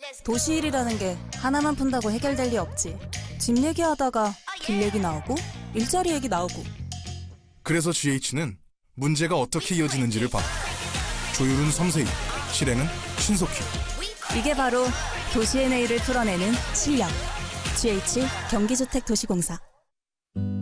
도시일이라는 게 하나만 푼다고 해결될 리 없지. 집 얘기하다가 길 얘기 나오고 일자리 얘기 나오고. 그래서 GH는 문제가 어떻게 이어지는지를 봐. 조율은 섬세히, 실행은 신속히. 이게 바로 도시의 내일을 풀어내는 실력. GH 경기주택도시공사.